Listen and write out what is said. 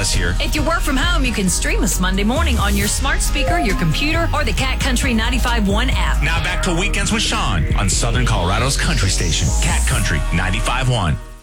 us here. If you work from home, you can stream us Monday morning on your smart speaker, your computer, or the Cat Country 95.1 app. Now back to Weekends with Sean on Southern Colorado's country station, Cat Country 95.1.